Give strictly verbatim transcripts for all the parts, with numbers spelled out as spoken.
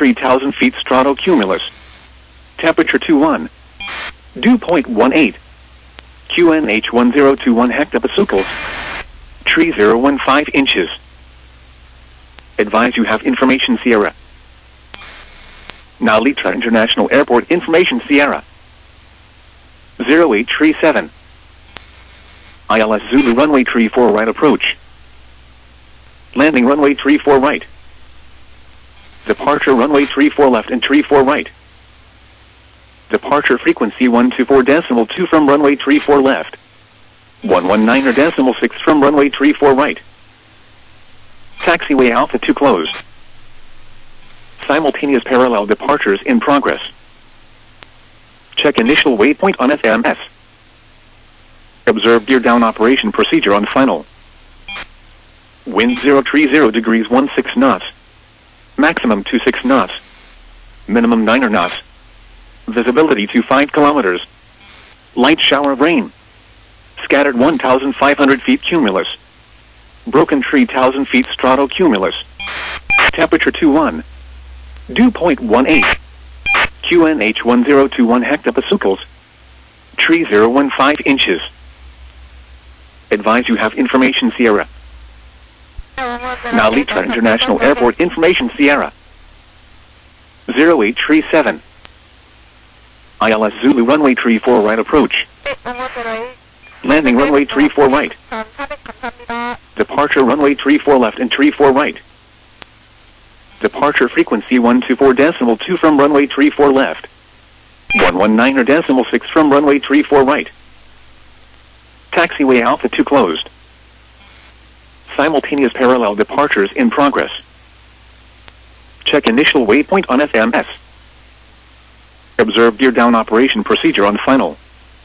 tree one thousand feet stratocumulus. Temperature two one. Dew point one eight. Q N H one zero two one hectopascals. Tree zero one five inches. Advise you have information Sierra. Now Litra International Airport information Sierra. zero eight three seven. I L S Zulu runway three four right approach. Landing runway three four right. Departure runway three four left and three four right. Departure frequency one two four decimal two from runway three four left. one one nine or decimal six from runway three four right. Taxiway Alpha two closed. Simultaneous parallel departures in progress. Check initial waypoint on F M S. Observe gear down operation procedure on final. Wind zero three zero degrees one six knots. Maximum two six knots. Minimum nine knots. Visibility to five kilometers. Light shower of rain. Scattered one thousand five hundred feet cumulus. Broken tree one thousand feet stratocumulus. Temperature two one. Dew point one eight. Q N H one zero two one hectopascals. Tree zero one five inches. Advise you have information Sierra. Now Litra International Airport information Sierra. zero eight three seven. I L S Zulu runway three four right approach. Landing runway three four right. Departure runway three four left and three four right. Departure frequency one two four decimal two from runway three four left. one one nine or decimal six from runway three four right. Taxiway Alpha two closed. Simultaneous parallel departures in progress. Check initial waypoint on F M S. Observe gear down operation procedure on final.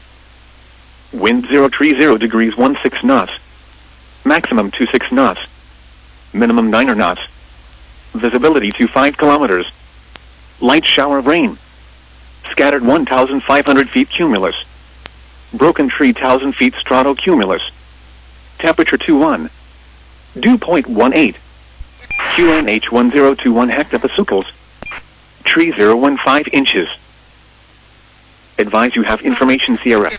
Wind zero three zero degrees one six knots. Maximum two six knots. Minimum nine knots. Visibility to five kilometers. Light shower of rain. Scattered one thousand five hundred feet cumulus. Broken tree one thousand feet stratocumulus. Temperature two one. Dew point one eight. Q N H one zero two one hectopascals. Tree zero one five inches. Advise you have information Sierra.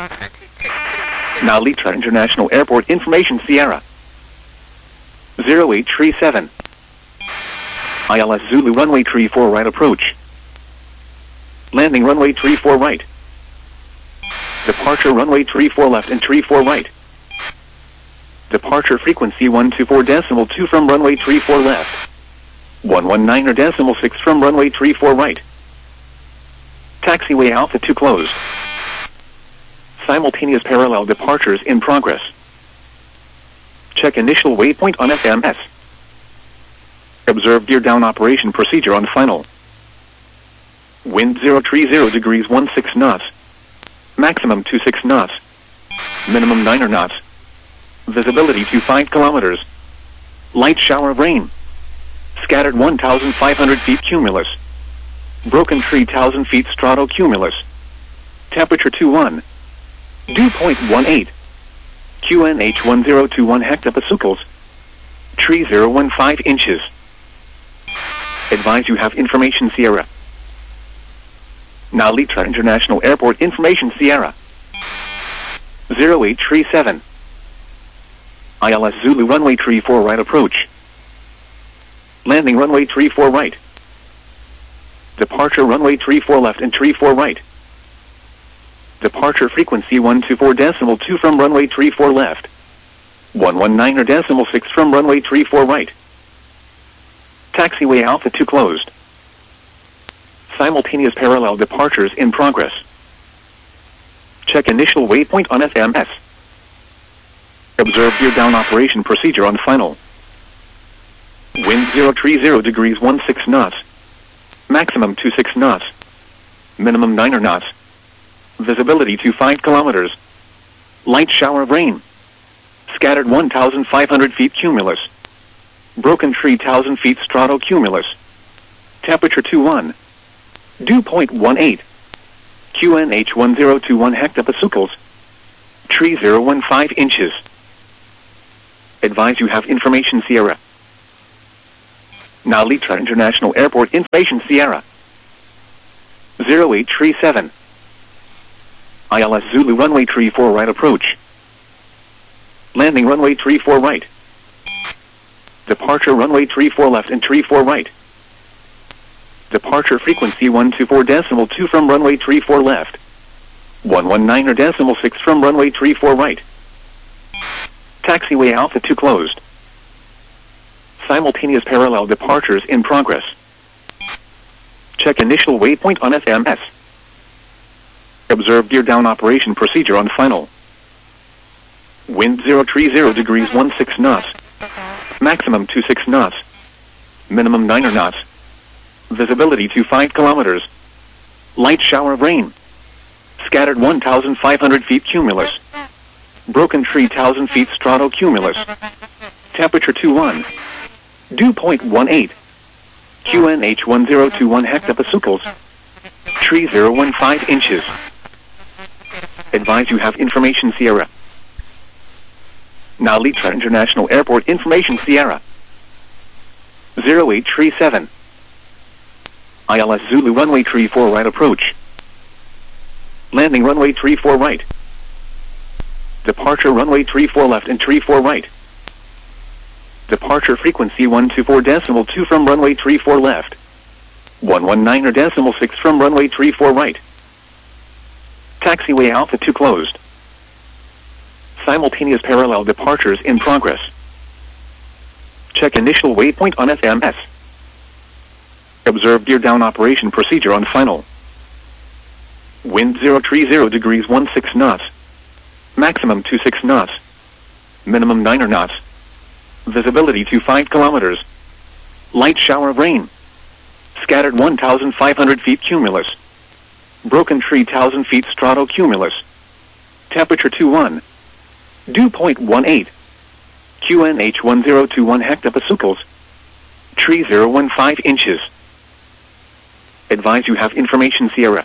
Now Litra International Airport information Sierra. zero eight three seven. I L S Zulu runway three four right approach. Landing runway three four right. Departure runway three four left and three four right. Departure frequency one two four decimal two from runway three four left. one one nine or decimal six from runway three four right. Taxiway Alpha two closed. Simultaneous parallel departures in progress. Check initial waypoint on F M S. Observe gear down operation procedure on final. Wind zero three zero degrees one six knots. Maximum two six knots. Minimum nine knots. Visibility to five kilometers. Light shower of rain. Scattered one thousand five hundred feet cumulus. Broken tree one thousand feet stratocumulus. Temperature two one. Dew point one eight. Q N H one zero two one hectopascals. Tree zero one five inches. Advise you have information Sierra. Now Litra International Airport information Sierra. zero eight three seven. I L S Zulu runway three four right approach. Landing runway three four right. Departure runway three four left and three four right. Departure frequency one two four decimal two from runway three four left. one one nine or decimal six from runway three four right. Taxiway Alpha two closed. Simultaneous parallel departures in progress. Check initial waypoint on F M S. Observe gear down operation procedure on final. Wind zero three zero degrees one six knots. Maximum two six knots. Minimum nine knots. Visibility to five kilometers. Light shower of rain. Scattered one thousand five hundred feet cumulus. Broken tree one thousand feet stratocumulus. Temperature two one. Dew point one eight. Q N H one zero two one hectopascals. Tree zero one five inches. Advise you have information Sierra. Now Litra International Airport information Sierra. zero eight three seven. I L S Zulu runway three four right approach. Landing runway three four right. Departure runway three four left and three four right. Departure frequency one two four decimal two from runway three four left. one one nine or decimal six from runway three four right. Taxiway Alpha two closed. Simultaneous parallel departures in progress. Check initial waypoint on F M S. Observe gear down operation procedure on final. Wind zero three zero degrees sixteen knots. Maximum twenty-six knots. Minimum nine knots. Visibility to five kilometers. Light shower of rain. Scattered one thousand five hundred feet cumulus. Broken three thousand feet stratocumulus. Temperature twenty-one. Dew point one eight. Q N H one zero two one hectopascals. three thousand fifteen inches. Advise you have information Sierra. Now Litra International Airport information Sierra. zero eight three seven. I L S Zulu runway three four right approach. Landing runway three four right. Departure runway three four left and three four right. Departure frequency one two four decimal two from runway three four left. one one nine or decimal six from runway three four right. Taxiway Alpha two closed. Simultaneous parallel departures in progress. Check initial waypoint on F M S. Observe gear down operation procedure on final. Wind zero three zero degrees sixteen knots. Maximum twenty-six knots. Minimum nine knots. Visibility to five kilometers. Light shower of rain. Scattered one thousand five hundred feet cumulus. Broken three thousand feet stratocumulus. Temperature twenty-one. Dew point one eight. Q N H one zero two one hectopascals. three thousand fifteen inches. Advise you have information Sierra.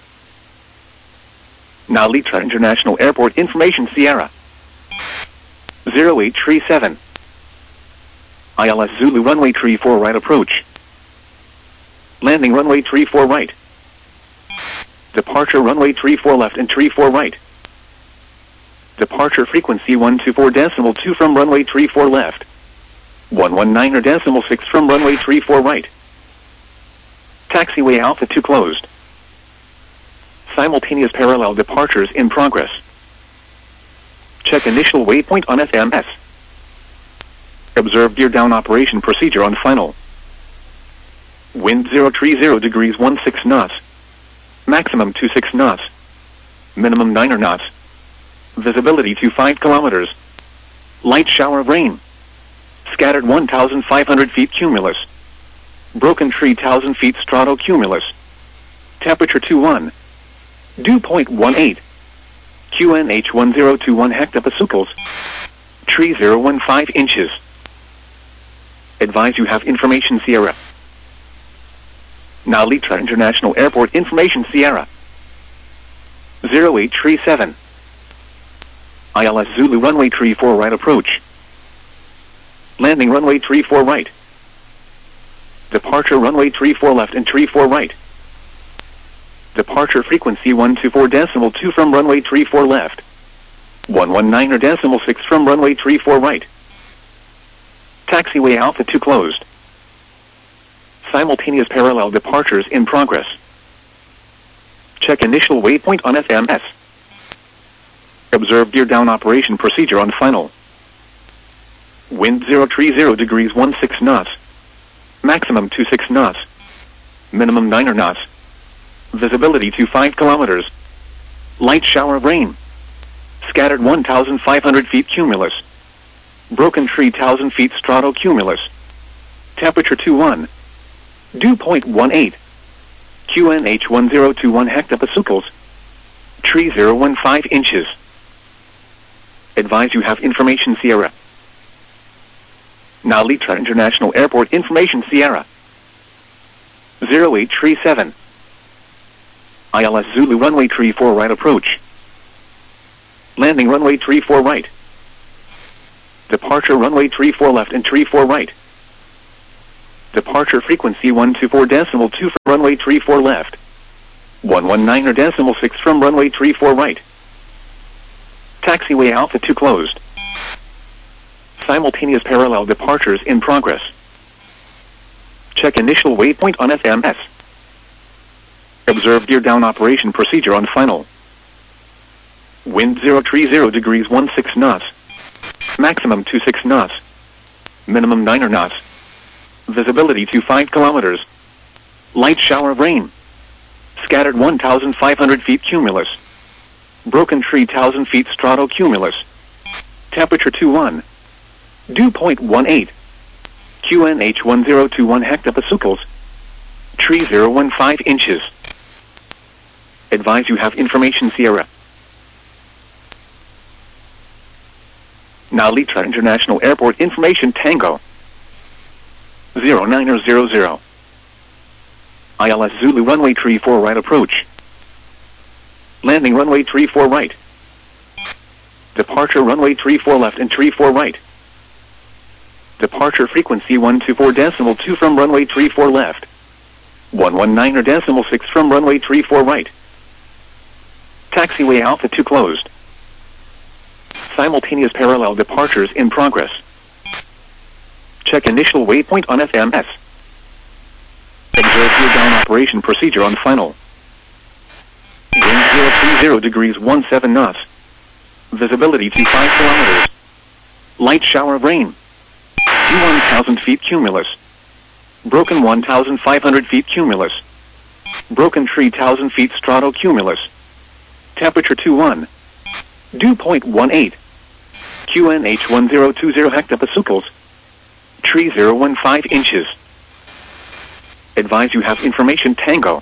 Now Litra International Airport information Sierra. zero eight three seven. I L S Zulu runway three four right approach. Landing runway three four right. Departure runway three four left and three four right. Departure frequency one two four decimal two from runway three four left. one one nine or decimal six from runway three four right. Taxiway Alpha two closed. Simultaneous parallel departures in progress. Check initial waypoint on F M S. Observe gear down operation procedure on final. Wind zero three zero degrees sixteen knots. Maximum twenty-six knots. Minimum nine knots. Visibility to five kilometers. Light shower of rain. Scattered one thousand five hundred feet cumulus. Broken three thousand feet stratocumulus. Temperature twenty-one. Dew point one eight. Q N H one zero two one hectopascals. three thousand fifteen inches. Advise you have information Sierra. Now Litra International Airport information Sierra. zero eight three seven. I L S Zulu runway three four right approach. Landing runway three four right. Departure runway three four left and three four right. Departure frequency one two four decimal two from runway three four left. one one nine or decimal six from runway three four right. Taxiway Alpha two closed. Simultaneous parallel departures in progress. Check initial waypoint on F M S. Observe gear down operation procedure on final. Wind zero three zero degrees sixteen knots. Maximum twenty-six knots. Minimum nine knots. Visibility to five kilometers. Light shower of rain. Scattered one thousand five hundred feet cumulus. Broken three thousand feet stratocumulus. Temperature twenty-one. Dew point one eight. Q N H one zero two one hectopascals. three thousand fifteen inches. Advise you have information Sierra. Now Litra International Airport information Sierra. zero eight three seven. I L S Zulu runway three four right approach. Landing runway three four right. Departure runway three four left and three four right. Departure frequency one two four decimal two from runway three four left. one one nine decimal six from runway three four right. Taxiway Alpha two closed. Simultaneous parallel departures in progress. Check initial waypoint on F M S. Observe gear down operation procedure on final. Wind zero three zero degrees sixteen knots. Maximum twenty-six knots. Minimum nine knots. Visibility to five kilometers. Light shower of rain. Scattered one thousand five hundred feet cumulus. Broken three thousand feet stratocumulus. Temperature twenty-one. Dew point eighteen. Q N H one zero two one hectopascals. Tree zero one five inches. Advise you have information Sierra. Now Litra International Airport information Tango. zero nine zero zero. I L S Zulu runway three four right approach. Landing runway three four right. Departure runway three four left and three four right. Departure frequency one two four decimal two from runway three four left. one one nine decimal six from runway three four right. Taxiway Alpha two closed. Simultaneous parallel departures in progress. Check initial waypoint on F M S. Observe gear down operation procedure on final. Wind zero three zero degrees seventeen knots. Visibility to five kilometers. Light shower of rain. one thousand feet cumulus. Broken one thousand five hundred feet cumulus. Broken three thousand feet stratocumulus. Temperature twenty-one. Dew point eighteen. Q N H one zero two zero hectopascals. Tree zero one five inches. Advise you have information Tango.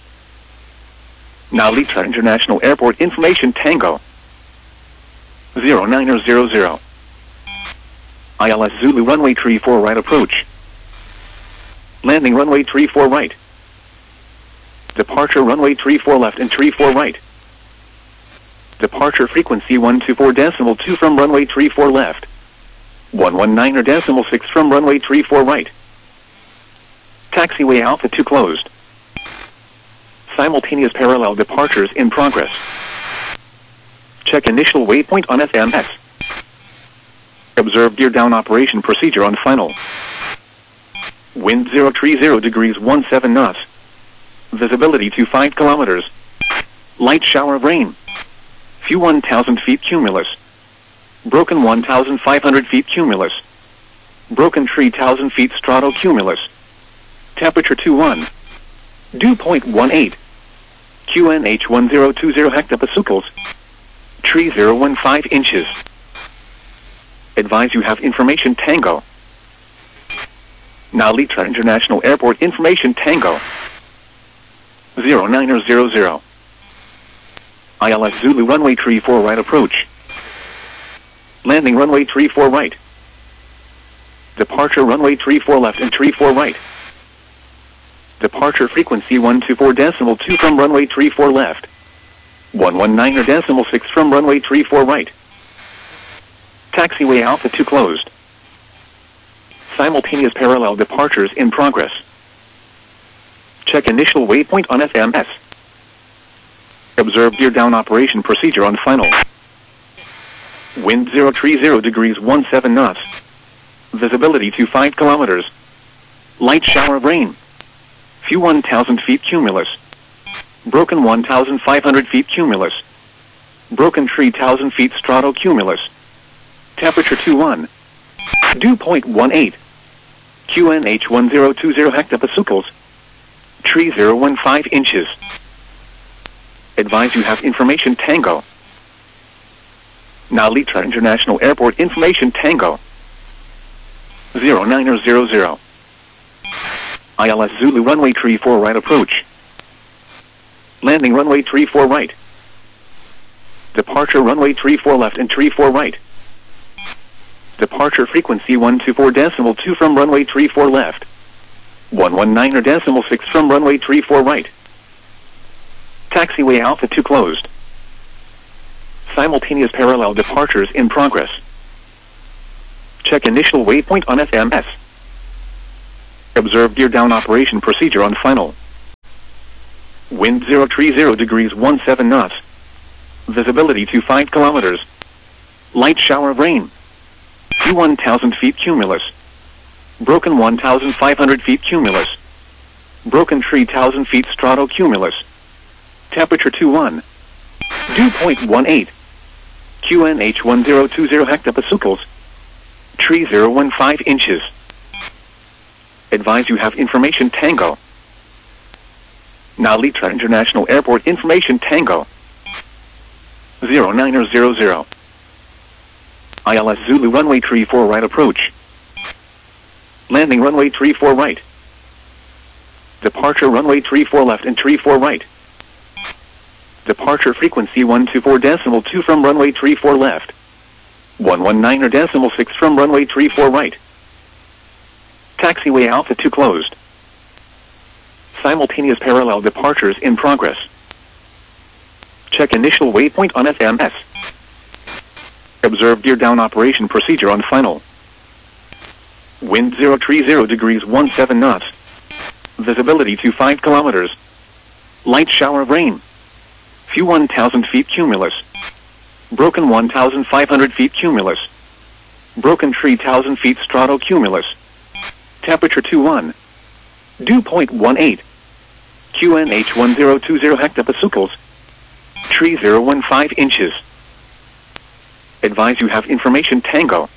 Now Litra International Airport information Tango. zero nine zero zero. I L S Zulu runway three four right approach. Landing runway three four right. Departure runway three four left and three four right. Departure frequency one two four decimal two from runway three four left. one one nine decimal six from runway three four right. Taxiway Alpha two closed. Simultaneous parallel departures in progress. Check initial waypoint on F M S. Observe gear down operation procedure on final. Wind zero three zero degrees seventeen knots. Visibility to five kilometers. Light shower of rain. Few one thousand feet cumulus. Broken one thousand five hundred feet cumulus. Broken three thousand feet stratocumulus. Temperature twenty-one. Dew point eighteen. Q N H one zero two zero hectopascals. Tree zero one five inches. Advise you have information Tango. Now Litra International Airport information Tango. zero nine zero zero. I L S Zulu runway three four right approach. Landing runway three four right. Departure runway three four left and three four right. Departure frequency one two four decimal two from runway three four left. one one nine decimal six from runway three four right. Taxiway Alpha two closed. Simultaneous parallel departures in progress. Check initial waypoint on F M S. Observe gear down operation procedure on final. Wind zero three zero degrees seventeen knots. Visibility to five kilometers. Light shower of rain. Few one thousand feet cumulus. Broken one thousand five hundred feet cumulus. Broken three thousand feet stratocumulus. Temperature twenty-one. Dew point eighteen. Q N H one zero two zero hectopascals. Tree zero one five inches. Advise you have information Tango. Now Litra International Airport information Tango. zero nine zero zero. I L S Zulu runway three four right approach. Landing runway three four right. Departure runway three four left and three four right. Departure frequency one two four decimal two from runway three four left. one one nine decimal six from runway three four right. Taxiway Alpha two closed. Simultaneous parallel departures in progress. Check initial waypoint on F M S. Observe gear down operation procedure on final. Wind zero three zero degrees one seven knots. Visibility to five kilometers. Light shower of rain. View one thousand feet cumulus. Broken one thousand five hundred feet cumulus. Broken three thousand feet stratocumulus. Temperature two one. Dew point one eight. Q N H one zero two zero hectopascals. Tree zero one five inches. Advise you have information Tango. Nalitra International Airport information Tango. zero nine zero zero. I L S Zulu runway three four right approach. Landing runway three four right. Departure runway three four left and three four right. Departure frequency one two four decimal two from runway three four left. one one nine or decimal six from runway three four right. Taxiway Alpha two closed. Simultaneous parallel departures in progress. Check initial waypoint on F M S. Observe gear down operation procedure on final. Wind zero three zero degrees one seven knots. Visibility to five kilometers. Light shower of rain. View one thousand feet cumulus. Broken one thousand five hundred feet cumulus. Broken three thousand feet stratocumulus. Temperature two one. Dew point one eight. Q N H one zero two zero hectopascals. Tree zero one five inches. Advise you have information Tango.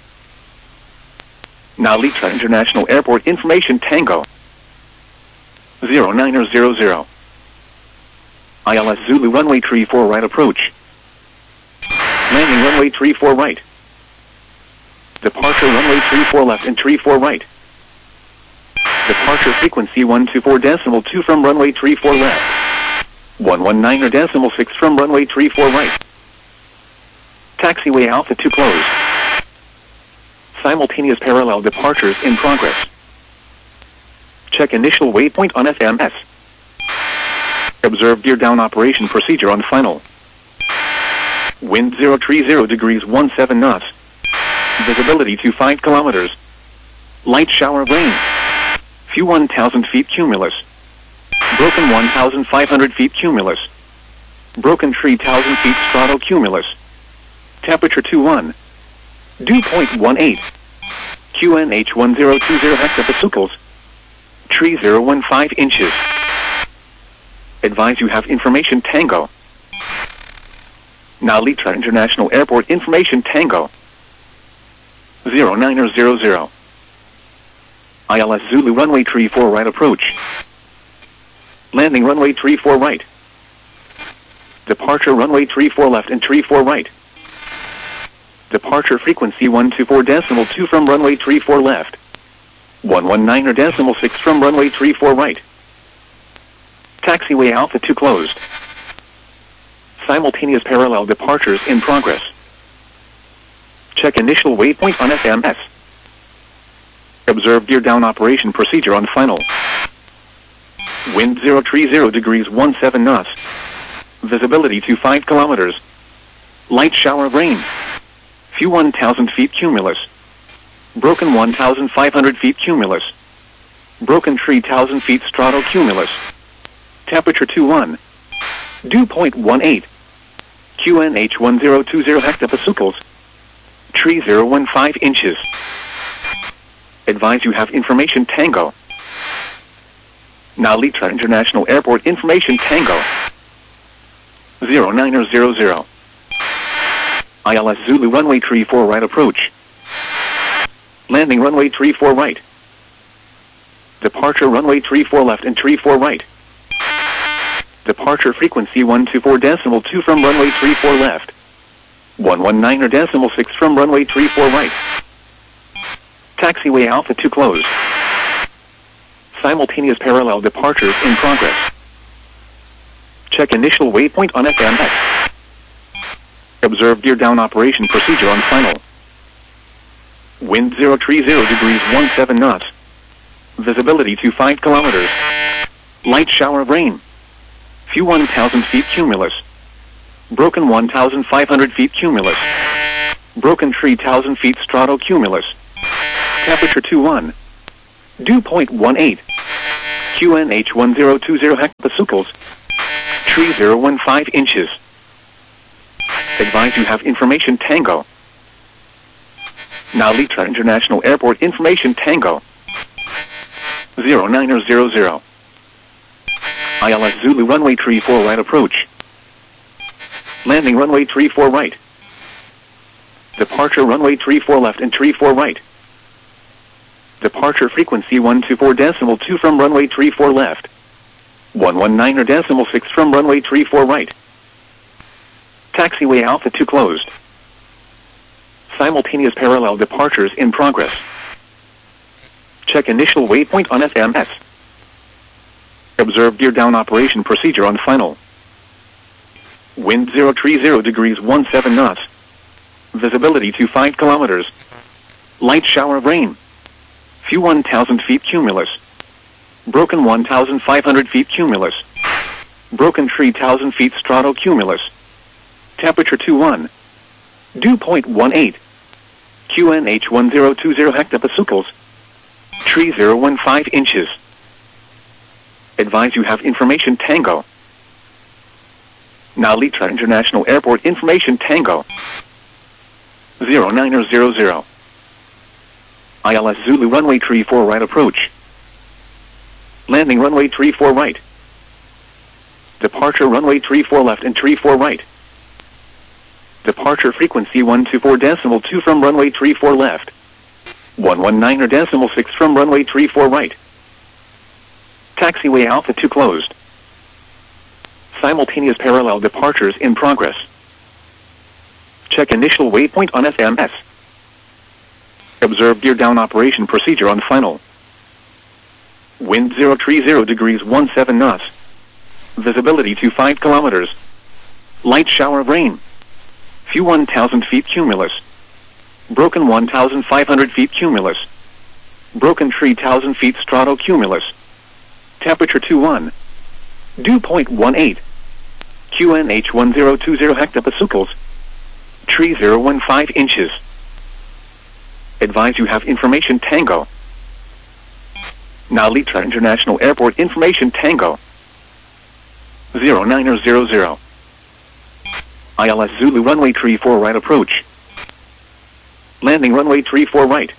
Nalitra International Airport information Tango. zero nine zero zero. I L S Zulu runway three four right approach. Landing runway three four right. Departure runway three four left and three four right. Departure frequency one two four decimal two from runway three four left. one one nine or decimal six from runway three four right. Taxiway Alpha two closed. Simultaneous parallel departures in progress. Check initial waypoint on F M S. Observe gear down operation procedure on final. Wind zero three zero degrees one seven knots. Visibility to five kilometers. Light shower of rain. View one thousand feet cumulus. Broken one thousand five hundred feet cumulus. Broken three thousand feet stratocumulus. Temperature two one. Dew point one eight. Q N H one zero two zero hectopascals. Tree zero one five inches. Advise you have information Tango. Nalitra International Airport information Tango. zero nine zero zero. I L S Zulu runway three four right approach. Landing runway three four right. Departure runway three four left and three four right. Departure frequency one two four decimal two from runway three four left. one one nine or decimal six from runway three four right. Taxiway Alpha two closed. Simultaneous parallel departures in progress. Check initial waypoint on F M S. Observe gear down operation procedure on final. Wind zero three zero degrees one seven knots. Visibility to five kilometers. Light shower of rain. View one thousand feet cumulus. Broken one thousand five hundred feet cumulus. Broken three thousand feet stratocumulus. Temperature two one. Dew point one eight. Q N H one zero two zero hectopascals. Tree zero one five inches. Advise you have information Tango. Nalitra International Airport information Tango. zero nine zero zero. I L S Zulu runway three four right approach. Landing runway three four right. Departure runway three four left and three four right. Departure frequency one two four decimal two from runway three four left. one one nine or decimal six from runway three four right. Taxiway Alpha two closed. Simultaneous parallel departures in progress. Check initial waypoint on F M S. Observe gear down operation procedure on final. Wind zero three zero degrees one seven knots. Visibility to five kilometers. Light shower of rain. View one thousand feet cumulus. Broken one thousand five hundred feet cumulus. Broken three thousand feet stratocumulus. Temperature two one. Dew point one eight. Q N H one zero two zero hectopascals. Tree zero one five inches. Advise you have information Tango. Now Litra International Airport information Tango. zero nine zero zero. I L S Zulu runway tree four right approach. Landing runway tree four right. Departure runway tree four left and tree four right. Departure frequency one two four decimal two from runway tree four left. one one nine decimal six from runway tree four right. Taxiway Alpha two closed. Simultaneous parallel departures in progress. Check initial waypoint on F M S. Observe gear down operation procedure on final. Wind zero three zero degrees one seven knots. Visibility to five kilometers. Light shower of rain. Few one thousand feet cumulus. Broken one thousand five hundred feet cumulus. Broken three thousand feet stratocumulus. Temperature two one. Dew point one eight. Q N H one zero two zero hectopascals. Tree zero one five inches. Advise you have information Tango. Now Litra International Airport information Tango. zero nine zero zero. I L S Zulu runway tree four right approach. Landing runway tree four right. Departure runway tree four left and tree four right. Departure frequency one two four decimal two from runway tree four left. one one nine decimal six from runway tree four right. Taxiway Alpha two closed. Simultaneous parallel departures in progress. Check initial waypoint on F M S. Observe gear down operation procedure on final. Wind zero three zero degrees one seven knots. Visibility to five kilometers. Light shower of rain. Few one thousand feet cumulus. Broken one thousand five hundred feet cumulus. Broken three thousand feet stratocumulus. Temperature two one. Dew point one eight. Q N H one zero two zero hectopascals. Tree zero one five inches. Advise you have information Tango. Now Litra International Airport information Tango. zero nine zero zero. I L S Zulu runway tree four right approach. Landing runway tree four right.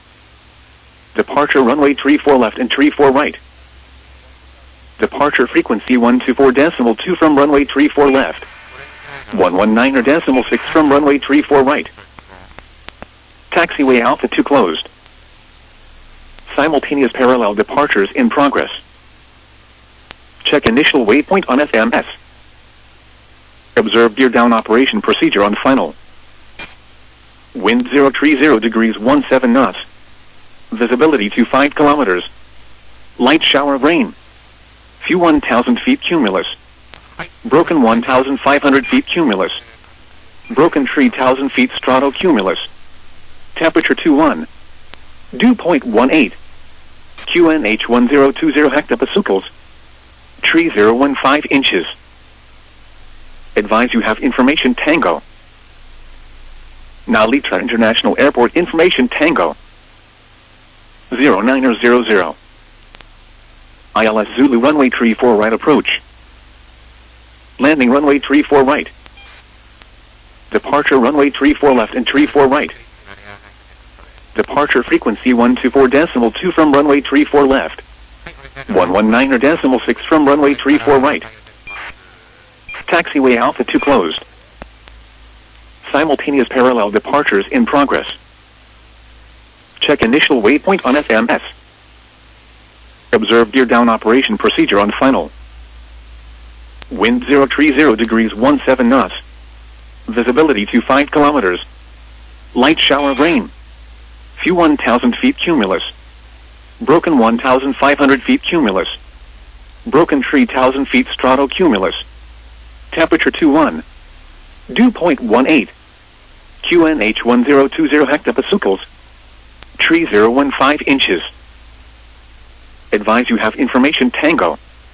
Departure runway tree four left and tree four right. Departure frequency one two four decimal two from runway tree four left. one one nine decimal six from runway tree four right. Taxiway Alpha two closed. Simultaneous parallel departures in progress. Check initial waypoint on F M S. Observe gear down operation procedure on final. Wind zero three zero degrees one seven knots. Visibility to five kilometers. Light shower of rain. Few one thousand feet cumulus. Broken one thousand five hundred feet cumulus. Broken three thousand feet stratocumulus. Temperature two one. Dew point one eight. Q N H one zero two zero hectopascals. Tree zero one five inches. Advise you have information Tango. Now Litra International Airport information Tango. zero nine zero zero. I L S Zulu runway tree four right approach. Landing runway tree four right. Departure runway tree four left and tree four right. Departure frequency one two four decimal two from runway tree four left. one one nine decimal six from runway tree four right. Taxiway Alpha two closed. Simultaneous parallel departures in progress. Check initial waypoint on F M S. Observe gear down operation procedure on final. Wind zero three zero degrees one seven knots. Visibility to five kilometers. Light shower of rain. Few one thousand feet cumulus. Broken one thousand five hundred feet cumulus. Broken three thousand feet stratocumulus. Temperature two one. Dew point one eight. Q N H one zero two zero hectopascals. Tree zero one five inches. Advise you have information Tango.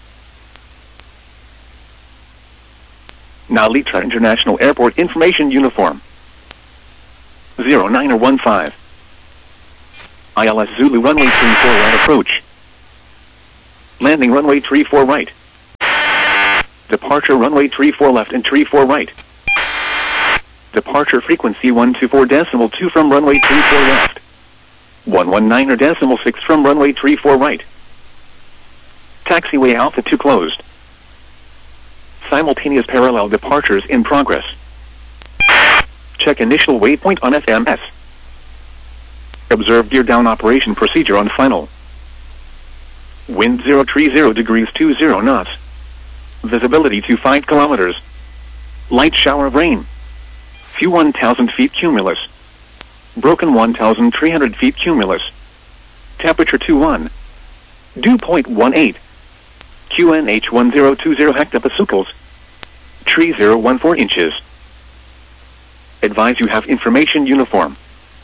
Now Litra International Airport information uniform. zero nine one five. I L S Zulu runway three four right approach. Landing runway three four right. Departure runway three four left and three four right. Departure frequency one two four decimal two from runway three four left. one one nine or decimal six from runway three four right. Taxiway Alpha two closed. Simultaneous parallel departures in progress. Check initial waypoint on F M S. Observe gear down operation procedure on final. Wind zero three zero degrees two zero knots. Visibility to five kilometers. Light shower of rain. Few one thousand feet cumulus. Broken one thousand three hundred feet cumulus. Temperature two one. Dew point one eight. Q N H one zero two zero hectopascals. Tree zero one four inches. Advise you have information uniform.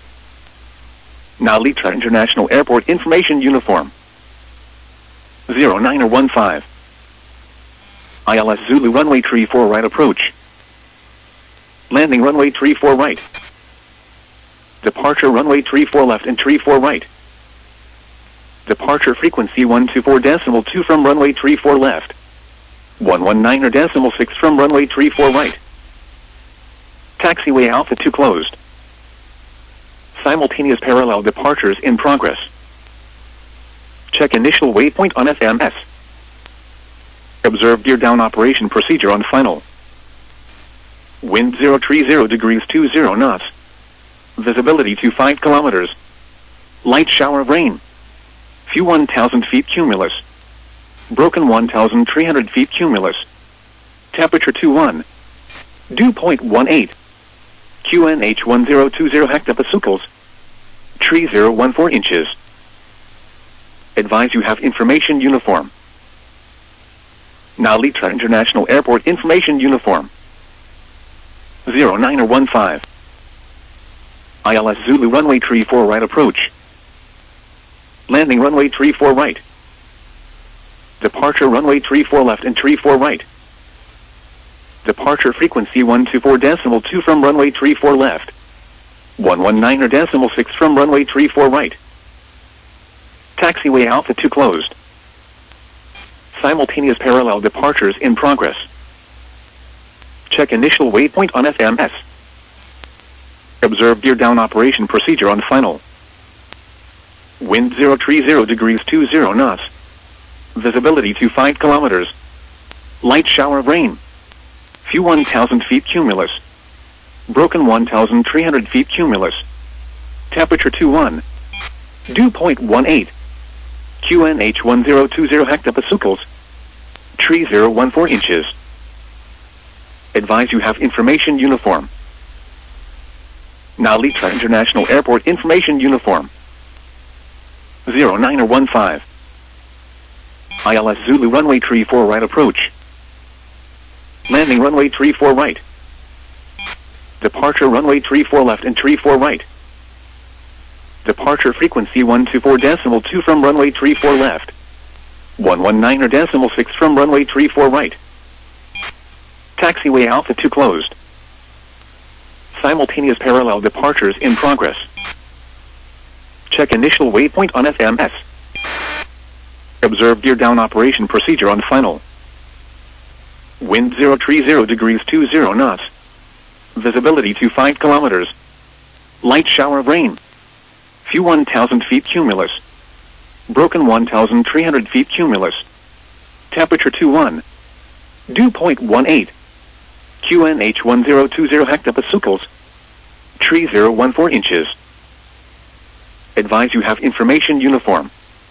Nalitra International Airport information uniform. zero nine or one five. I L S Zulu runway three four right approach. Landing runway three four right. Departure runway three four left and three four right. Departure frequency one two four decimal two from runway three four left. one one nine or decimal six from runway three four right. Taxiway Alpha two closed. Simultaneous parallel departures in progress. Check initial waypoint on F M S. Observe gear down operation procedure on final. Wind zero three zero degrees two zero knots. Visibility to five kilometers. Light shower of rain. Few one thousand feet cumulus. Broken one thousand three hundred feet cumulus. Temperature two one. Dew point one eight. Q N H one zero two zero hectopascals. Tree zero one four inches. Advise you have information uniform. Nalitra International Airport information uniform. zero nine or one five. I L S Zulu runway three four right approach. Landing runway three four right. Departure runway three four left and three four right. Departure frequency one two four decimal two from runway three four left. one one nine or decimal six from runway three four right. Taxiway Alpha two closed. Simultaneous parallel departures in progress. Check initial waypoint on F M S. Observe gear down operation procedure on final. Wind zero three zero degrees two zero knots. Visibility to five kilometers. Light shower of rain. Few one thousand feet cumulus. Broken one thousand three hundred feet cumulus. Temperature two one. Dew point one eight. Q N H one zero two zero hectopascals. Tree zero one four inches. Advise you have information uniform. Nalitra International Airport information uniform. zero nine or one five. I L S Zulu runway three four right approach. Landing runway three four right. Departure runway three four left and three four right. Departure frequency one two four decimal two from runway three four left. one one nine or decimal six from runway three four right. Taxiway Alpha two closed. Simultaneous parallel departures in progress. Check initial waypoint on F M S. Observe gear down operation procedure on final. Wind zero three zero degrees two zero knots. Visibility to five kilometers. Light shower of rain. Few one thousand feet cumulus. Broken one thousand three hundred feet cumulus. Temperature two one. Dew point one eight. Q N H one zero two zero hectopascals. Tree zero one four inches. Advise you have information uniform.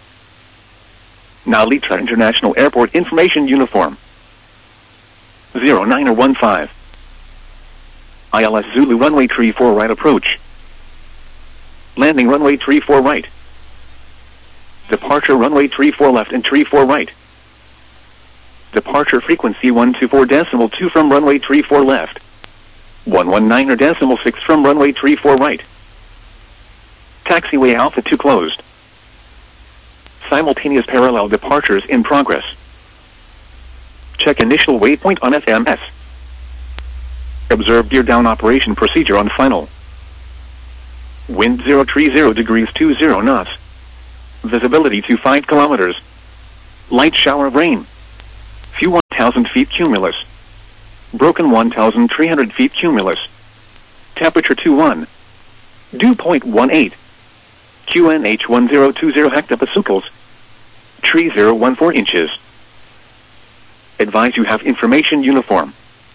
Nalitra International Airport information uniform. zero nine or one five. I L S Zulu runway three four right approach. Landing runway three four right. Departure runway three four left and three four right. Departure frequency one two four decimal two from runway three four left. one one nine or decimal six from runway three four right. Taxiway Alpha two closed. Simultaneous parallel departures in progress. Check initial waypoint on F M S. Observe gear down operation procedure on final. Wind zero three zero degrees two zero knots. Visibility to five kilometers. Light shower of rain. Few one thousand feet cumulus. Broken one thousand three hundred feet cumulus. Temperature two one. Dew point one eight. Q N H one zero two zero hectopascals. Tree zero one four inches. Advise you have information uniform.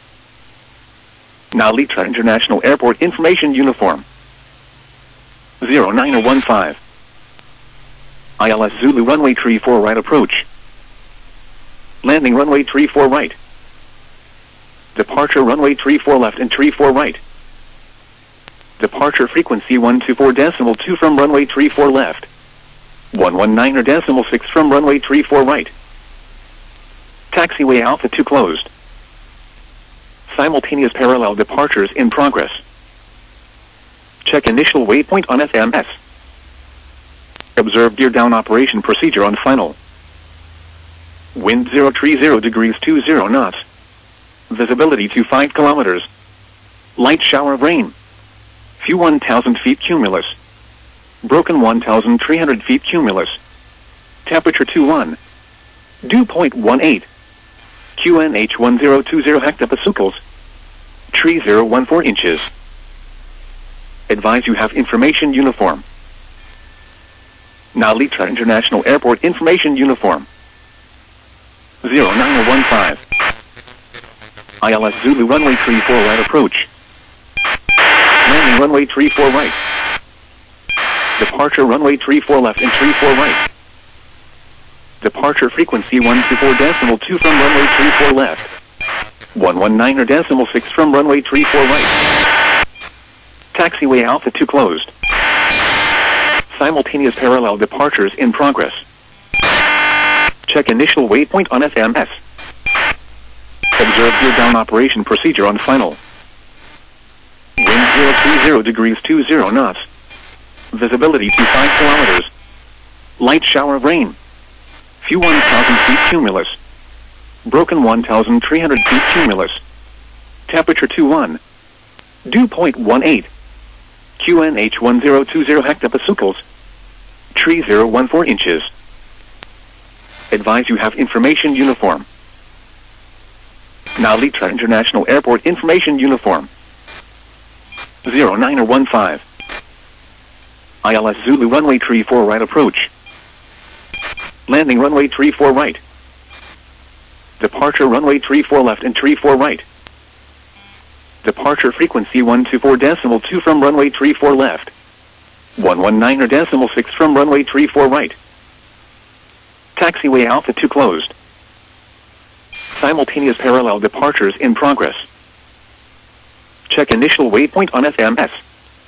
Now Litra International Airport information uniform. zero nine one five. I L S Zulu runway three four right approach. Landing runway three four right. Departure runway three four left and three four right. Departure frequency one two four decimal two from runway three four left. one one nine or decimal six from runway three four right. Taxiway Alpha two closed. Simultaneous parallel departures in progress. Check initial waypoint on F M S. Observe gear down operation procedure on final. Wind zero three zero degrees two zero knots. Visibility to five kilometers. Light shower of rain. Few one thousand feet cumulus. Broken one thousand three hundred feet cumulus. Temperature two one. Dew point one eight. Q N H one zero two zero hectopascals. Tree zero one four inches. Advise you have information uniform. Now Litra International Airport information uniform. zero nine one five. I L S Zulu runway three four right approach. Landing runway three four right. Departure runway three four left and three four right. Departure frequency one two four decimal two from runway three four left. one one nine or decimal six from runway three four right. Taxiway Alpha two closed. Simultaneous parallel departures in progress. Check initial waypoint on F M S. Observe gear down operation procedure on final. Wind zero three zero degrees two zero knots. Visibility to five kilometers. Light shower of rain. Few one thousand feet cumulus. Broken one thousand three hundred feet cumulus. Temperature two one. Dew point one eight. Q N H one zero two zero hectopascals. Tree zero one four inches. Advise you have information uniform. Now Litra International Airport information uniform. zero nine one five. I L S Zulu runway three four right approach. Landing runway three four right. Departure runway three four left and three four right. Departure frequency one two four decimal two from runway three four left. one one nine or decimal six from runway three four right. Taxiway Alpha two closed. Simultaneous parallel departures in progress. Check initial waypoint on F M S.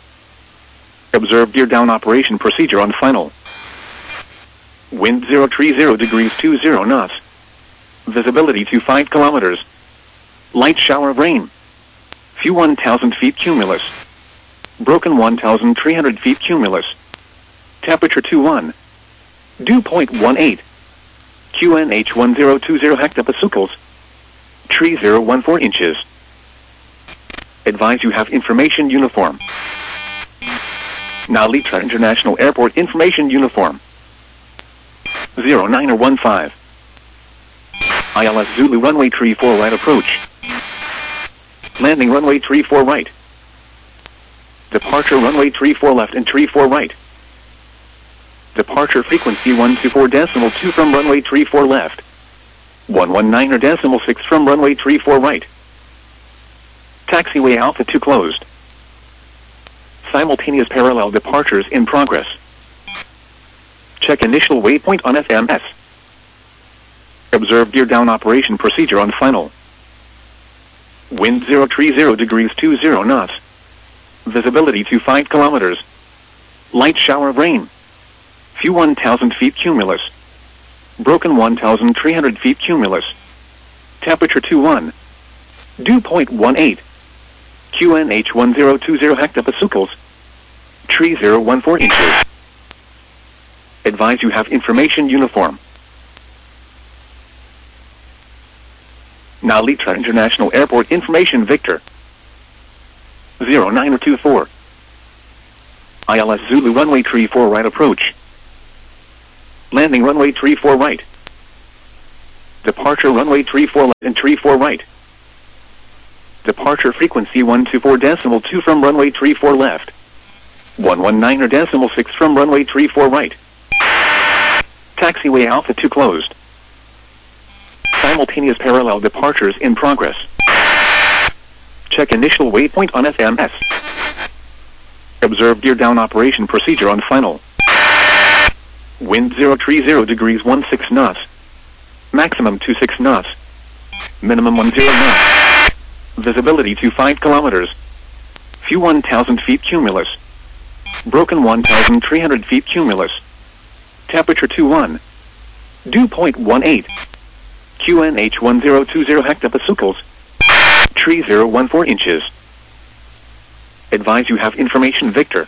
Observe gear down operation procedure on final. Wind zero three zero degrees two zero knots. Visibility to five kilometers. Light shower of rain. Few one thousand feet cumulus. Broken one thousand three hundred feet cumulus. Temperature two one. Dew point one eight. Q N H one zero two zero hectopascals. Tree zero one four inches. Advise you have information uniform. Now Litra International Airport information uniform. zero nine one five. I L S Zulu runway three four right approach. Landing runway three four right. Departure runway three four left and three four right. Departure frequency one two four decimal two from runway three four left. one one nine or decimal six from runway three four right. Taxiway Alpha two closed. Simultaneous parallel departures in progress. Check initial waypoint on F M S. Observe gear down operation procedure on final. Wind zero three zero degrees two zero knots. Visibility to five kilometers. Light shower of rain. Few one thousand feet cumulus. Broken one thousand three hundred feet cumulus. Temperature two one. Dew point one eight. Q N H one zero two zero hectopascals. Tree zero one four inches. Advise you have information uniform. Now Litra International Airport information Victor. zero nine two four. I L S Zulu runway tree four right approach. Landing runway tree four right. Departure runway tree four left and tree four right. Departure frequency one two four decimal two from runway tree four left. one one nine or decimal six from runway tree four right. Taxiway Alpha two closed. Simultaneous parallel departures in progress. Check initial waypoint on F M S. Observe gear down operation procedure on final. Wind zero three zero degrees one six knots. Maximum two six knots. Minimum one zero knots. Visibility to five kilometers. View one thousand feet cumulus. Broken one thousand three hundred feet cumulus. Temperature two one. Dew point one eight. Q N H one zero two zero hectopascals. Tree zero one four inches. Advise you have information Victor.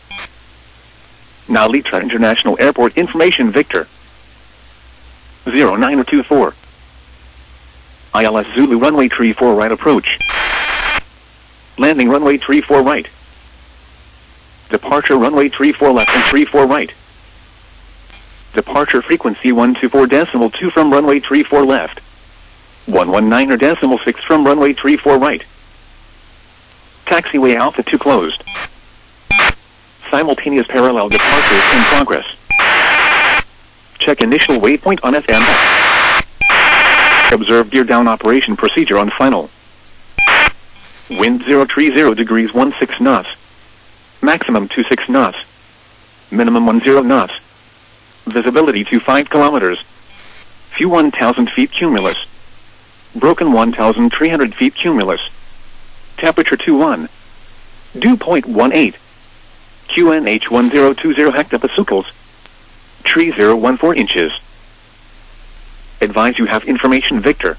Now Litra International Airport information Victor. zero nine two four. I L S Zulu runway tree four right approach. Landing runway tree four right. Departure runway tree four left and tree four right. Departure frequency one two four decimal two from runway tree four left. one one nine or decimal six from runway tree four right. Taxiway Alpha two closed. Simultaneous parallel departures in progress. Check initial waypoint on F M S. Observe gear down operation procedure on final. Wind zero three zero degrees one six knots. Maximum two six knots. Minimum one zero knots. Visibility to five kilometers. View one thousand feet cumulus. Broken one thousand three hundred feet cumulus. Temperature two one. Dew point one eight. Q N H one zero two zero hectopascals. Tree zero one four inches. Advise you have information Victor.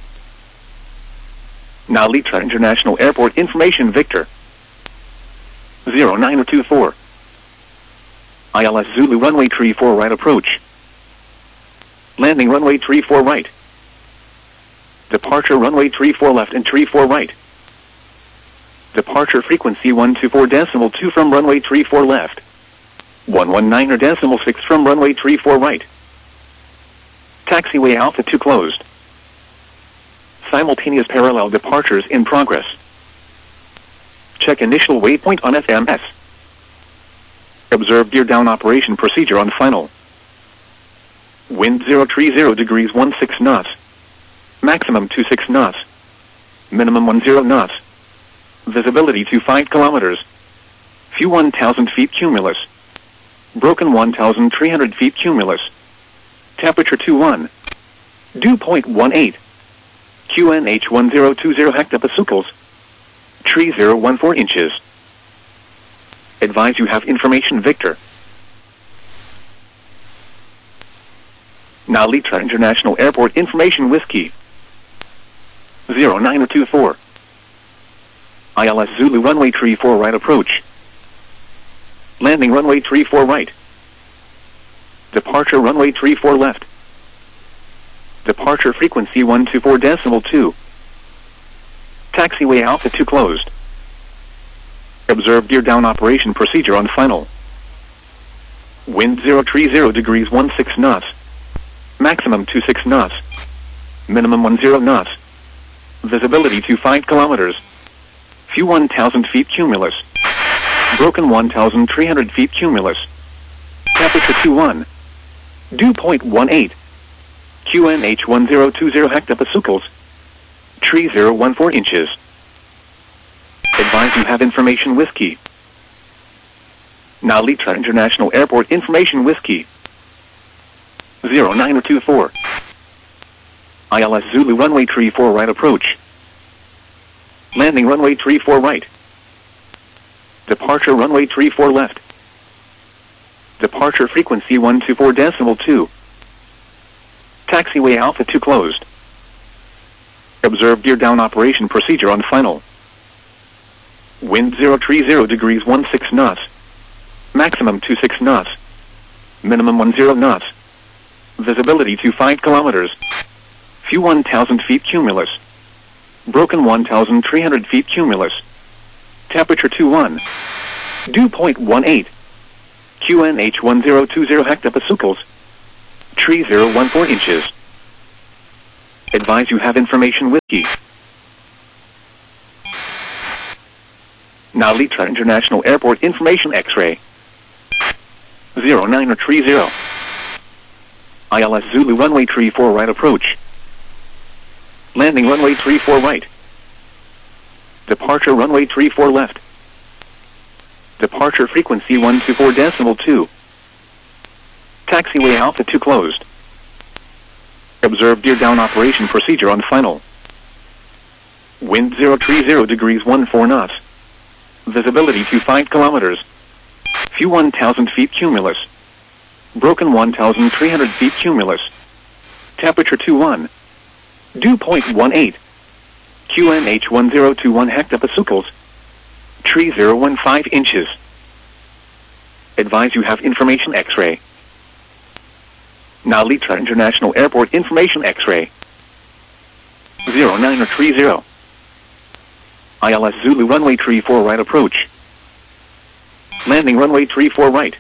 Now Litra International Airport information Victor. zero nine two four. I L S Zulu runway tree four right approach. Landing runway tree four right. Departure runway tree four left and tree four right. Departure frequency one two four decimal two from runway tree four left. one one nine or decimal six from runway tree four right. Taxiway Alpha two closed. Simultaneous parallel departures in progress. Check initial waypoint on F M S. Observe gear down operation procedure on final. Wind zero three zero degrees one six knots. Maximum two six knots. Minimum one zero knots. Visibility to five kilometers. View one thousand feet cumulus. Broken one thousand three hundred feet cumulus. Temperature two one. Dew point one eight. Q N H one zero two zero hectopascals. Tree zero one four inches. Advise you have information Victor. Now Litra International Airport information Whiskey. zero nine two four. I L S Zulu runway tree four right approach. Landing runway tree four right. Departure runway tree four left. Departure frequency one two four decimal two. Taxiway Alpha two closed. Observe gear down operation procedure on final. Wind zero three zero degrees one six knots. Maximum two six knots. Minimum one zero knots. Visibility to five kilometers. View one thousand feet cumulus. Broken one thousand three hundred feet cumulus. Temperature two one. Dew point one eight. Q N H one zero two zero hectopascals. Tree zero one four inches. Advise you have information Whiskey. Now Litra International Airport information Whiskey. zero nine two four. I L S Zulu runway tree four right approach. Landing runway tree four right. Departure runway tree four left. Departure frequency one two four decimal two. Taxiway Alpha two closed. Observe gear down operation procedure on final. Wind zero three zero degrees one six knots. Maximum two six knots. Minimum one zero knots. Visibility to five kilometers. View one thousand feet cumulus. Broken one thousand three hundred feet cumulus. Temperature two one. Dew point one eight. Q N H one zero two zero hectopascals. Tree zero one four inches. Advise you have information with key. Now Litra International Airport Information X-ray. zero nine or tree zero. I L S Zulu runway tree four right approach. Landing runway tree four right. Departure runway tree four left. Departure frequency one two four decimal two. Taxiway Alpha two closed. Observe gear down operation procedure on final. Wind zero three zero degrees one four knots. Visibility to five kilometers. View one thousand feet cumulus. Broken one thousand three hundred feet cumulus. Temperature two one. Dew point one eight. Q N H one zero two one hectopascals. Tree zero one five inches. Advise you have information X-ray. Now Litra International Airport Information X-ray. zero nine or tree zero. I L S Zulu runway tree four right approach. Landing runway tree four right.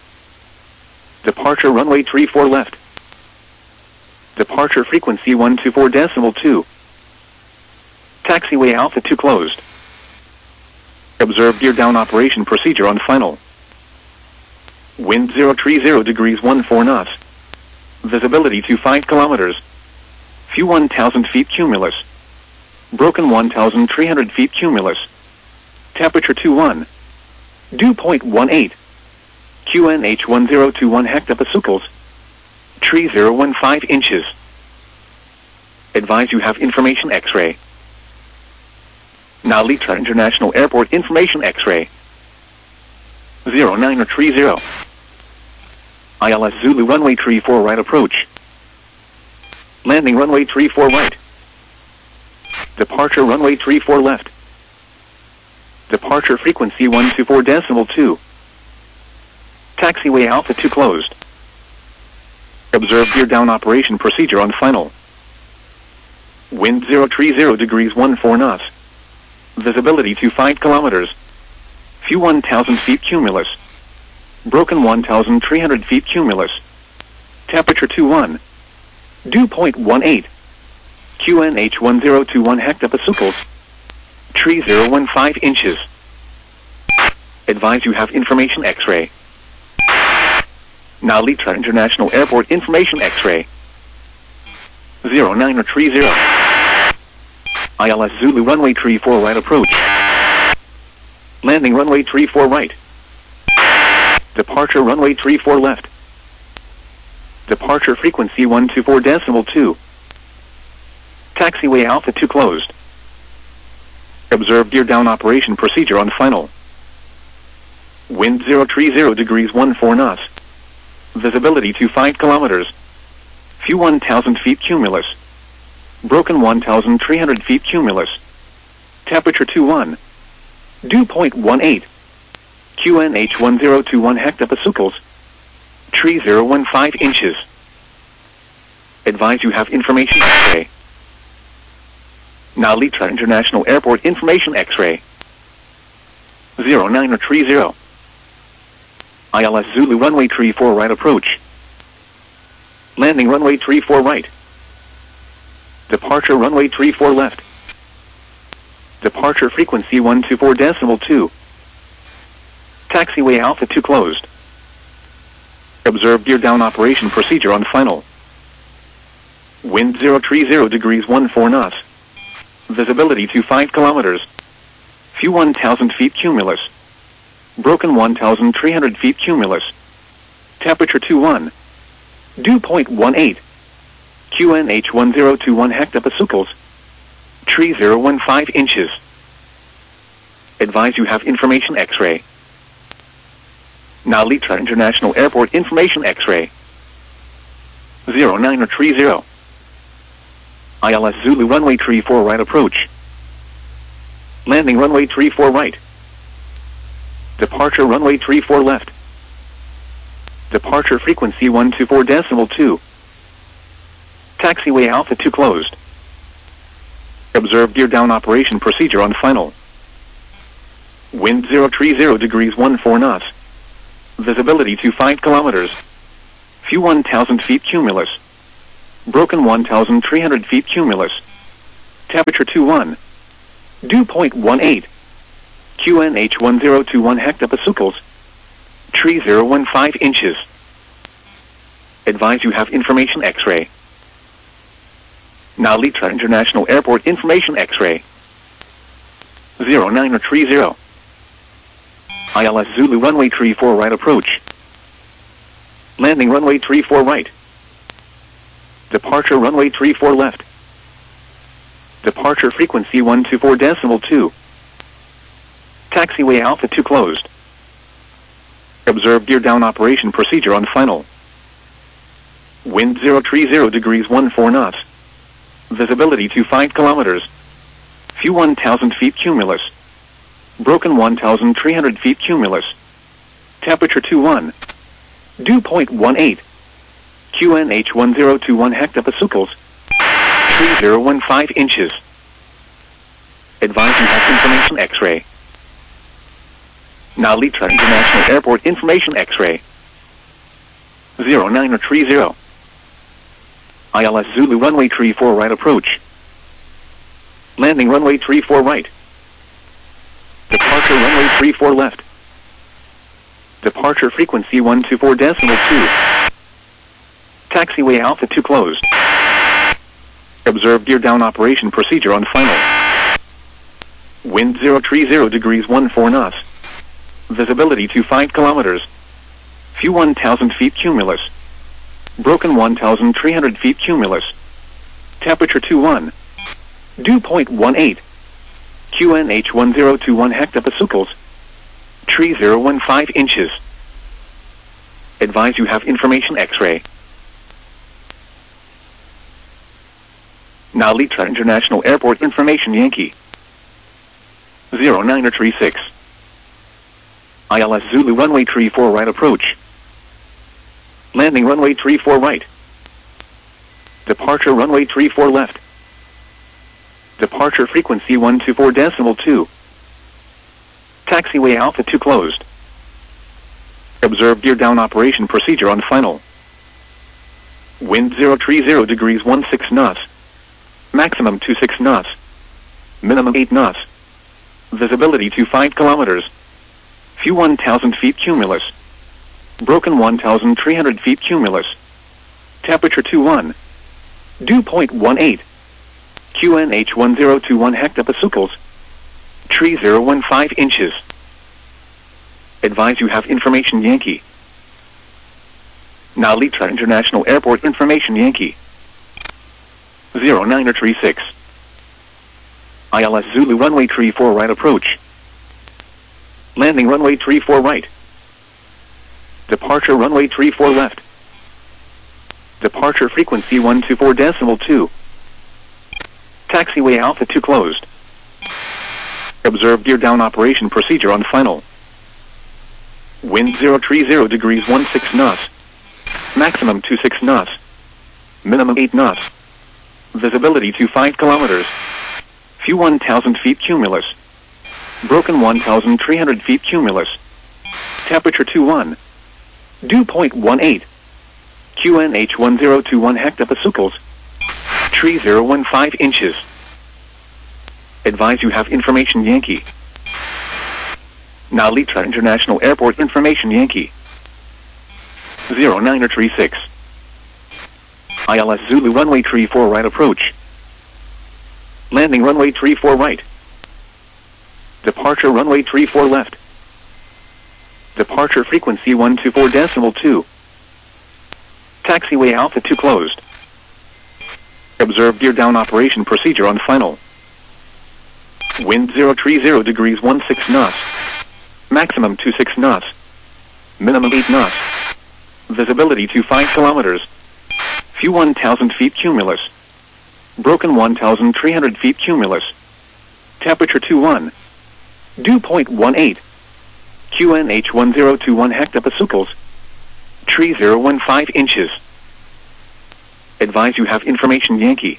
Departure runway tree four left. Departure frequency one two four decimal two. Taxiway Alpha two closed. Observe gear down operation procedure on final. Wind zero three zero degrees one four knots. Visibility to five kilometers. View one thousand feet cumulus. Broken one thousand three hundred feet cumulus. Temperature two one. Dew point one eight. Q N H one zero two one hectopascals. Tree zero one five inches. Advise you have information X-ray. Now Litra International Airport Information X-ray. zero nine or tree zero. I L S Zulu runway tree four right approach. Landing runway tree four right. Departure runway tree four left. Departure frequency one two four decimal two. Taxiway Alpha two closed. Observe gear down operation procedure on final. Wind zero three zero degrees one four knots. Visibility to five kilometers. View one thousand feet cumulus. Broken one thousand three hundred feet cumulus. Temperature two one. Dew point one eight. Q N H one zero two one hectopascals. Tree zero one five inches. Advise you have information X-ray. Now Litra International Airport Information X-ray. zero nine or tree zero. I L S Zulu runway tree four right approach. Landing runway tree four right. Departure runway tree four left. Departure frequency one two four decimal two. Taxiway Alpha two closed. Observe gear down operation procedure on final. Wind zero three zero degrees one four knots. Visibility to five kilometers. View one thousand feet cumulus. Broken one thousand three hundred feet cumulus. Temperature two one. Dew point one eight. Q N H one zero two one hectopascals. Tree zero one five inches. Advise you have information X-ray. Now Litra International Airport Information X-ray. zero nine or tree zero. I L S Zulu runway tree four right approach. Landing runway tree four right. Departure runway tree four left. Departure frequency one two four decimal two. Taxiway Alpha two closed. Observe gear down operation procedure on final. Wind zero three zero degrees one four knots. Visibility to five kilometers. View one thousand feet cumulus. Broken one thousand three hundred feet cumulus. Temperature two one. Dew point one eight. Q N H one zero two one hectopascals. Tree zero one five inches. Advise you have information X-ray. Now Litra International Airport Information X-ray. zero nine or tree zero. I L S Zulu runway tree four right approach. Landing runway tree four right. Departure runway tree four left. Departure frequency one two four decimal two. Taxiway Alpha two closed. Observe gear down operation procedure on final. Wind zero three zero degrees one four knots. Visibility to five kilometers. View one thousand feet cumulus. Broken one thousand three hundred feet cumulus. Temperature two one. Dew point one eight. Q N H one zero two one hectopascals. Tree zero one five inches. Advise you have information X-ray. Now Litra International Airport information X-ray. zero nine three zero. I L S Zulu runway three four right approach. Landing runway three four right. Departure runway three four left. Departure frequency one two four decimal two. Taxiway Alpha two closed. Observe gear down operation procedure on final. Wind zero three zero degrees one four knots. Visibility to five kilometers. View one thousand feet cumulus. Broken one thousand three hundred feet cumulus. Temperature two one. Dew point one eight. Q N H one zero two one hectopascals. Tree zero one five inches. Advise you have information X-ray. Now Litra International Airport information X-ray. zero nine three zero. I L S Zulu runway three four right approach. Landing runway three four right. Departure runway three four left. Departure frequency one two four decimal two. Taxiway Alpha two closed. Observe gear down operation procedure on final. Wind zero three zero degrees one four knots. Visibility to five kilometers. View one thousand feet cumulus. Broken one thousand three hundred feet cumulus. Temperature two one. Dew point one eight. Q N H one zero two one hectopascals. Tree zero one five inches. Advise you have information X-ray. Now Litra International Airport information Yankee. zero nine three six. I L S Zulu runway three four right approach. Landing runway three four right. Departure runway three four left. Departure frequency one two four decimal two. Taxiway Alpha two closed. Observe gear down operation procedure on final. Wind zero three zero degrees one six knots. Maximum two six knots. Minimum eight knots. Visibility to five kilometers. View one thousand feet cumulus. Broken one thousand three hundred feet cumulus. Temperature two one. Dew point one eight. Q N H one zero two one hectopascals. Tree zero one five inches. Advise you have information Yankee. Now Litra International Airport information Yankee. zero nine three six. I L S Zulu runway three four right approach. Landing runway three four right. Departure runway three four left. Departure frequency one two four decimal two. Taxiway Alpha two closed. Observe gear down operation procedure on final. Wind zero three zero degrees one six knots. Maximum two six knots. Minimum eight knots. Visibility to five kilometers. View one thousand feet cumulus. Broken one thousand three hundred feet cumulus. Temperature two one. Dew point one eight. Q N H one zero two one hectopascals. Tree zero one five inches. Advise you have information Yankee. Now Litra International Airport information Yankee. zero nine three six. I L S Zulu runway three four right approach. Landing runway three four right. Departure runway three four left. Departure frequency one two four decimal two. Taxiway Alpha two closed. Observe gear down operation procedure on final. Wind zero three zero degrees one six knots. Maximum two six knots. Minimum eight knots. Visibility to five kilometers. View one thousand feet cumulus. Broken one thousand three hundred feet cumulus. Temperature two one. Dew point one eight. Q N H one zero two one hectopascals. Tree zero one five inches. Advise you have information Yankee.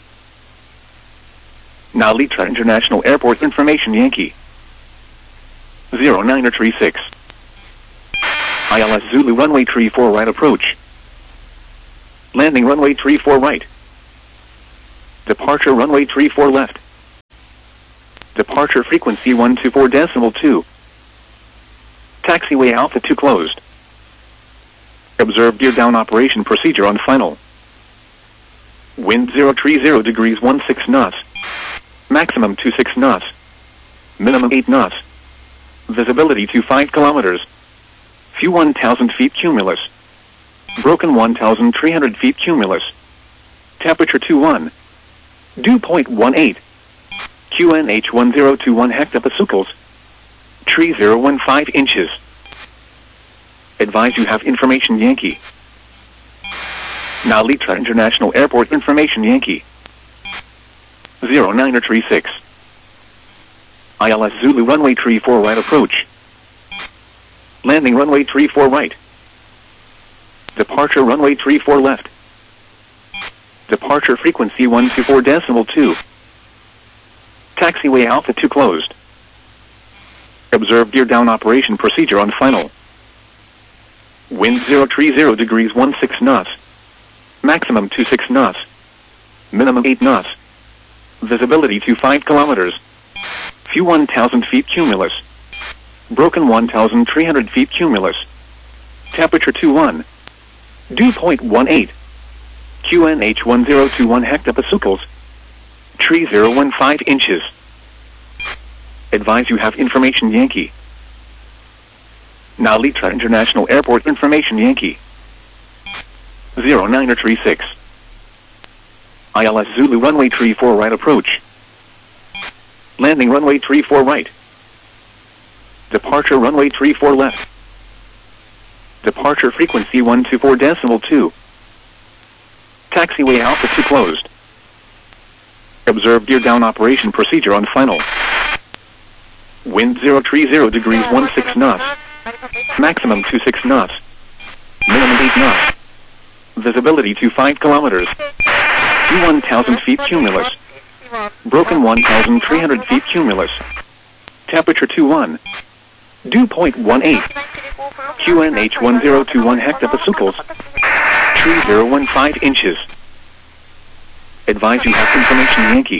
Now Litra International Airport information Yankee. zero nine three six. I L S Zulu runway tree four right approach. Landing runway tree four right. Departure runway tree four left. Departure frequency one two four decimal two. Taxiway Alpha two closed. Observe gear down operation procedure on final. Wind zero three zero degrees one six knots. Maximum two six knots. Minimum eight knots. Visibility to five kilometers. Few one thousand feet cumulus. Broken one thousand three hundred feet cumulus. Temperature two one. Dew point one eight. Q N H one zero two one hectopascals. Tree zero one five inches. Advise you have information Yankee. Now Litra International Airport information Yankee. zero nine three six. I L S Zulu runway tree four right approach. Landing runway tree four right. Departure runway tree four left. Departure frequency one two four decimal two. Taxiway Alpha two closed. Observe gear down operation procedure on final. Wind zero three zero degrees one six knots. Maximum two six knots. Minimum eight knots. Visibility to five kilometers. Few one thousand feet cumulus. Broken one thousand three hundred feet cumulus. Temperature two one. Dew point one eight. Q N H one zero two one hectopascals. Tree zero one five inches. Advise you have information Yankee. Now Litra International Airport information Yankee. zero nine three six. I L S Zulu runway tree four right approach. Landing runway tree four right. Departure runway tree four left. Departure frequency one two four decimal two. Taxiway Alpha two closed. Observe gear down operation procedure on final. Wind zero three zero degrees one six knots. Maximum two six knots. Minimum eight knots. Visibility to five kilometers. Few one thousand feet cumulus. Broken one thousand three hundred feet cumulus. Temperature two one. Dew point one eight. Q N H one zero two one hectopascals. Tree zero one five inches. Advise you have information Yankee.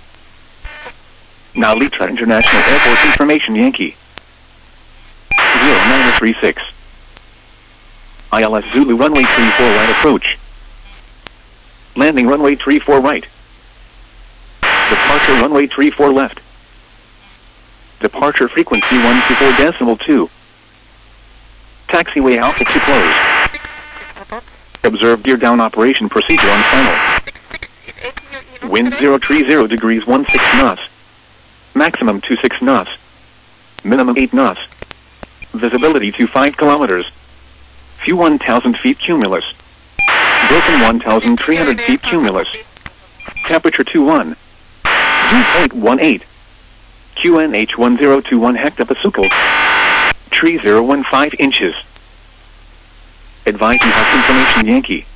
Now Litra International Airport information Yankee. zero nine three six. I L S Zulu runway tree four right approach. Landing runway tree four right. Departure runway tree four left. Departure frequency one two four decimal two. Taxiway Alpha two closed. Observe gear down operation procedure on final. Wind zero three zero degrees one six knots. Maximum two six knots. Minimum eight knots. Visibility to five kilometers. Few one thousand feet cumulus. Broken one thousand three hundred feet cumulus. Temperature two one. Dew point one eight. Q N H one zero two one hectopascals. Tree zero one five inches. Advise you have information Yankee.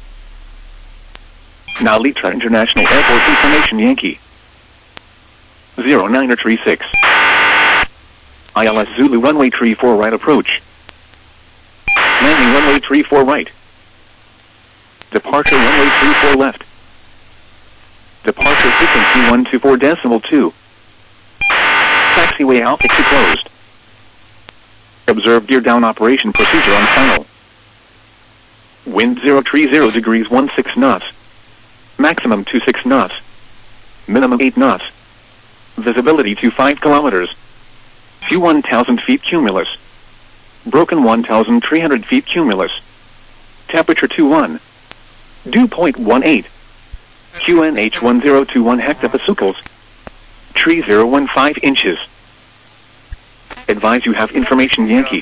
Now Litra International Airport information Yankee. zero nine three six. I L S Zulu runway tree four right approach. Landing runway tree four right. Departure runway tree four left. Departure frequency one two four decimal two. Taxiway Alpha two closed. Observe gear down operation procedure on final. Wind zero three zero degrees one six knots. Maximum two six knots. Minimum eight knots. Visibility to five kilometers. Few one thousand feet cumulus. Broken one thousand three hundred feet cumulus. Temperature two one. Dew point one eight. Q N H one zero two one hectopascals. Tree zero one five inches. Advise you have information Yankee.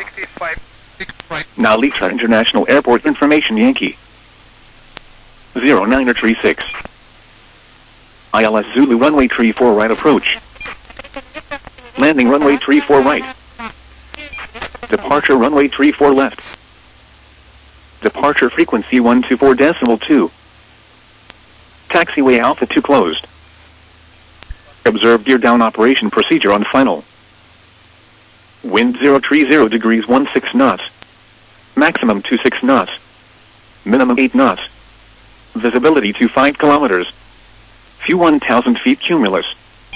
Now Litra International Airport information Yankee. zero nine three six. I L S Zulu runway tree four right approach. Landing runway tree four right. Departure runway tree four left. Departure frequency one two four decimal two. Taxiway Alpha two closed. Observe gear down operation procedure on final. Wind zero three zero degrees one six knots. Maximum to six knots. Minimum eight knots. Visibility to five kilometers. View one thousand feet cumulus.